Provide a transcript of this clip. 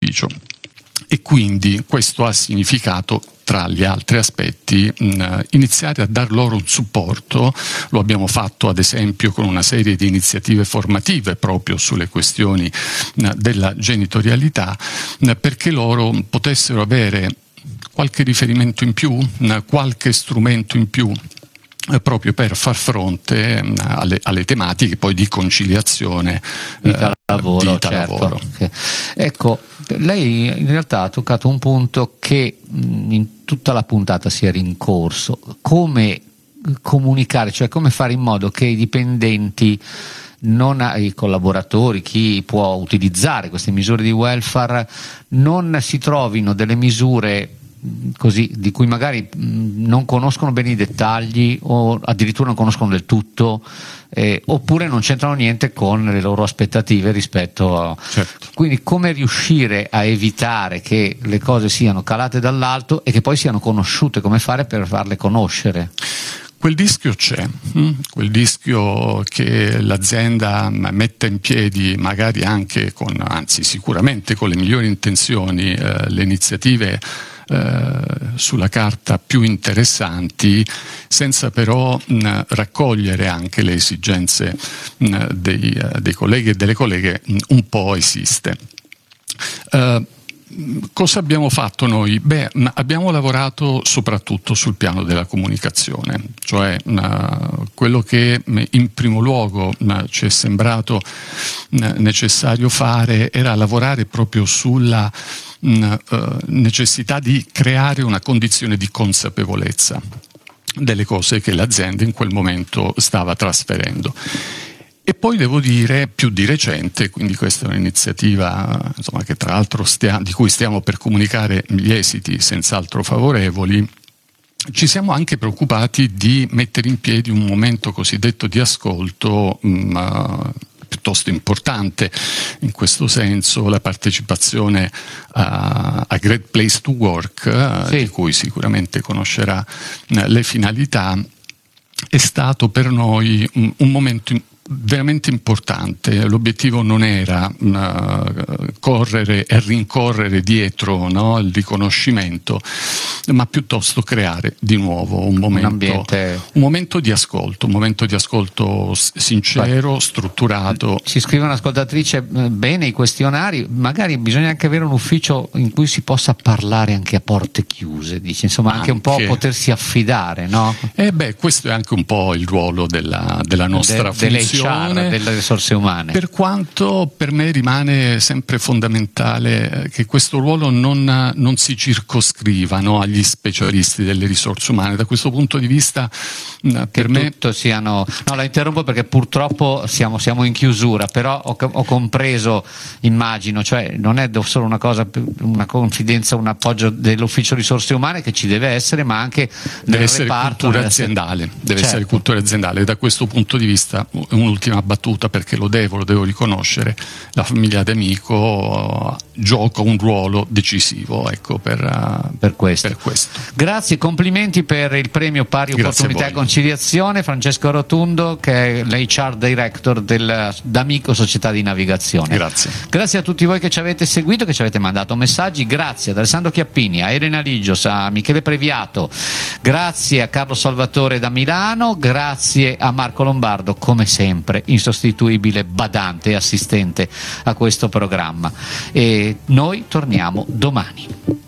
ufficio. E quindi questo ha significato, tra gli altri aspetti, iniziare a dar loro un supporto. Lo abbiamo fatto ad esempio con una serie di iniziative formative proprio sulle questioni della genitorialità, perché loro potessero avere qualche riferimento in più, qualche strumento in più, proprio per far fronte alle tematiche poi di conciliazione vita-lavoro. Vita-lavoro. Certo. Ecco, lei in realtà ha toccato un punto che in tutta la puntata si è rincorso: come comunicare, cioè come fare in modo che i dipendenti, i collaboratori, chi può utilizzare queste misure di welfare, non si trovino delle misure così di cui magari non conoscono bene i dettagli o addirittura non conoscono del tutto, oppure non c'entrano niente con le loro aspettative rispetto a... Certo. Quindi come riuscire a evitare che le cose siano calate dall'alto e che poi siano conosciute, come fare per farle conoscere? Quel rischio c'è, quel rischio che l'azienda metta in piedi, magari anche anzi sicuramente con le migliori intenzioni, le iniziative sulla carta più interessanti, senza però raccogliere anche le esigenze dei colleghi e delle colleghe, un po' esiste. Cosa abbiamo fatto noi? Abbiamo lavorato soprattutto sul piano della comunicazione, cioè quello che in primo luogo ci è sembrato necessario fare era lavorare proprio sulla necessità di creare una condizione di consapevolezza delle cose che l'azienda in quel momento stava trasferendo. E poi devo dire, più di recente, quindi questa è un'iniziativa che tra l'altro di cui stiamo per comunicare gli esiti senz'altro favorevoli, ci siamo anche preoccupati di mettere in piedi un momento cosiddetto di ascolto piuttosto importante. In questo senso la partecipazione a Great Place to Work, sì, di cui sicuramente conoscerà le finalità, è stato per noi un momento veramente importante. L'obiettivo non era correre e rincorrere dietro il riconoscimento, ma piuttosto creare di nuovo un momento di ascolto, un momento di ascolto sincero, strutturato. Ci scrive un'ascoltatrice: bene i questionari, magari bisogna anche avere un ufficio in cui si possa parlare anche a porte chiuse, dice, insomma anche un po' potersi affidare, no? Questo è anche un po' il ruolo della nostra funzione, delle risorse umane. Per quanto per me rimane sempre fondamentale che questo ruolo non si circoscriva agli specialisti delle risorse umane. Da questo punto di vista per me no, la interrompo perché purtroppo siamo in chiusura, però ho compreso, immagino, cioè non è solo una cosa, una confidenza, un appoggio dell'ufficio risorse umane che ci deve essere, ma anche deve essere cultura aziendale, deve essere cultura aziendale. Da questo punto di vista, un'ultima battuta, perché lo devo riconoscere, la famiglia d'Amico gioca un ruolo decisivo, ecco, per questo. Grazie, complimenti per il premio Pari Opportunità e Conciliazione, Francesco Rotundo, che è l'HR Director d'Amico Società di Navigazione. Grazie a tutti voi che ci avete seguito, che ci avete mandato messaggi. Grazie ad Alessandro Chiappini, a Elena Ligios, a Michele Previato, grazie a Carlo Salvatore da Milano, grazie a Marco Lombardo, come sempre insostituibile badante e assistente a questo programma. E noi torniamo domani.